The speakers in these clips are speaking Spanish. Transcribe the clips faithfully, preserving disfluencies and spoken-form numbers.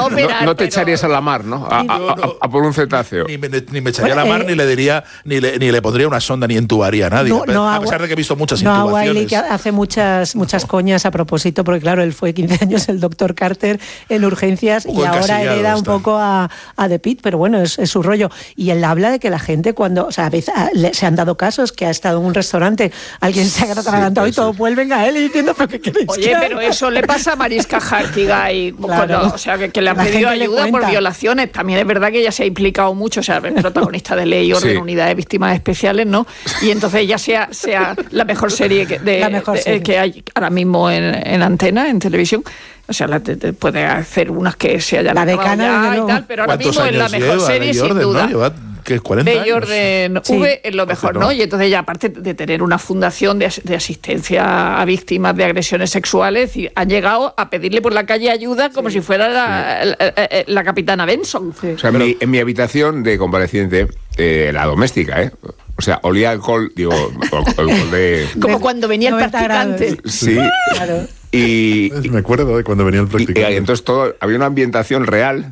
no, operar, no, no te pero... echarías a la mar, ¿no? A, a, a, a por un cetáceo. Ni me, ni me echaría bueno, a la mar, eh, ni le diría, ni le, ni le pondría una sonda, ni entubaría a nadie. No, no, a pesar de que he visto muchas no, intubaciones. Wiley, que hace muchas, muchas coñas a propósito, porque claro, él fue quince años el doctor Carter en urgencias y ahora hereda un está. poco a, a The Pitt, pero bueno, es, es su rollo. Y él habla de que la gente cuando, o sea, a veces se han dado casos que ha estado en un restaurante, alguien se ha atragantado sí, y todos vuelven a él y diciendo, pero ¿qué queréis? Oye, que pero eso le pasa a Mariska Hargitay, claro. o sea, que, que le han pedido ayuda por violaciones. También es verdad que ella se ha implicado mucho, o sea, es protagonista de Ley y Orden, sí. Unidad de Víctimas Especiales, ¿no? Y entonces ella sea, sea la mejor serie que, de, mejor de, serie. que hay ahora mismo en, en antena, en televisión. O sea, la, te, te puede hacer unas que se hayan la decana ya y tal, pero ahora mismo es la mejor lleva, serie, sin Orden, duda. ¿no? Lleva, ¿qué, cuarenta Ley y años? Orden sí. V es lo mejor, ¿no? Y entonces ya, aparte de tener una fundación de, de asistencia a víctimas de agresiones sexuales, y han llegado a pedirle por la calle ayuda como sí. si fuera la, sí. la, la, la capitana Benson. Sí. O sea, pero, en, mi, en mi habitación de convaleciente, eh, la doméstica, ¿eh? O sea, olía alcohol, digo, alcohol de... Como cuando venía el practicante. Grados. Sí, claro. Y, y, me acuerdo de cuando venía el practicante. Y, y entonces todo, había una ambientación real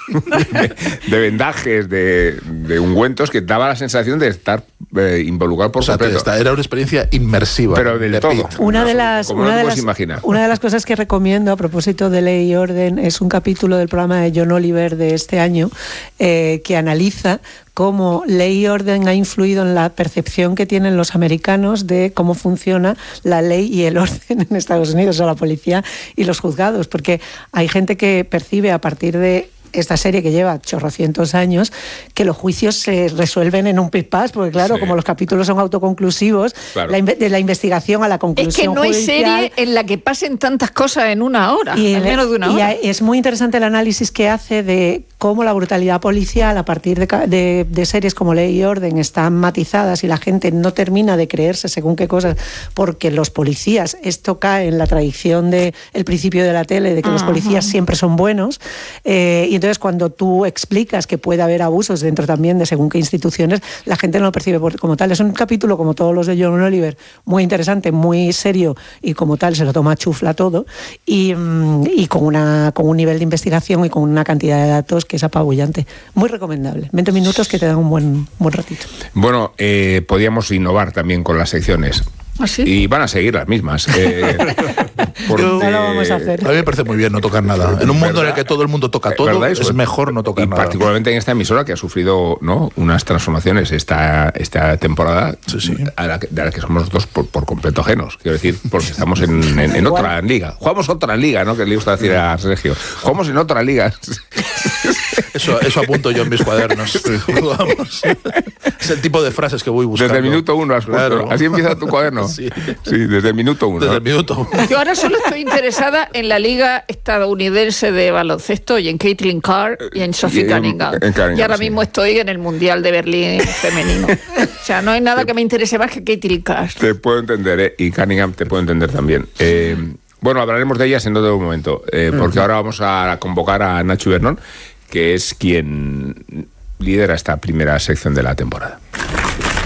de, de vendajes, de, de ungüentos que daba la sensación de estar eh, involucrado por o sea, completo. Esta era una experiencia inmersiva. Pero del de todo. Una de las, como una, no de te las imaginar. una de las cosas que recomiendo a propósito de Ley y Orden es un capítulo del programa de John Oliver de este año eh, que analiza cómo Ley y Orden ha influido en la percepción que tienen los americanos de cómo funciona la ley y el orden en Estados Unidos, o sea, la policía y los juzgados, porque hay gente que percibe a partir de esta serie que lleva chorrocientos años, que los juicios se resuelven en un pis-pas, porque claro, sí. como los capítulos son autoconclusivos, claro. la de la investigación a la conclusión es que no judicial, hay serie en la que pasen tantas cosas en una hora, y en menos de una y hora. Es muy interesante el análisis que hace de cómo la brutalidad policial a partir de, de, de series como Ley y Orden están matizadas y la gente no termina de creerse según qué cosas, porque los policías, esto cae en la tradición del principio de la tele, de que uh-huh. los policías siempre son buenos, eh, y entonces cuando tú explicas que puede haber abusos dentro también de según qué instituciones, la gente no lo percibe como tal. Es un capítulo como todos los de John Oliver, muy interesante, muy serio, y como tal se lo toma a chufla todo, y, y con, una, con un nivel de investigación y con una cantidad de datos que es apabullante. Muy recomendable. veinte minutos que te dan un buen, buen ratito. Bueno, eh, podíamos innovar también con las secciones. ¿Ah, sí? Y van a seguir las mismas. Eh, porque... No lo vamos a hacer. A mí me parece muy bien no tocar nada. En un mundo ¿verdad? En el que todo el mundo toca todo, es eso? Mejor no tocar y nada. Particularmente en esta emisora que ha sufrido, ¿no?, unas transformaciones esta, esta temporada, sí, sí. A la que, de la que somos nosotros por, por completo ajenos. Quiero decir, porque estamos en, en, en otra liga. Jugamos otra liga, ¿no?, que le gusta decir a Sergio. Jugamos en otra liga. Eso, eso apunto yo en mis cuadernos. Jugamos. Es el tipo de frases que voy buscando. Desde el minuto uno has puesto. Claro. Así empieza tu cuaderno. Sí. Sí, desde el minuto uno. Desde el minuto uno. Yo ahora solo estoy interesada en la Liga Estadounidense de Baloncesto y en Caitlin Carr y en Sophie Cunningham. En Cunningham. Y ahora sí. mismo estoy en el Mundial de Berlín femenino. O sea, no hay nada que me interese más que Caitlin Carr. Te puedo entender, ¿eh? Y Cunningham te puedo entender también. Eh, bueno, hablaremos de ellas en otro momento, eh, porque uh-huh. ahora vamos a convocar a Nacho Ibernón, que es quien lidera esta primera sección de la temporada.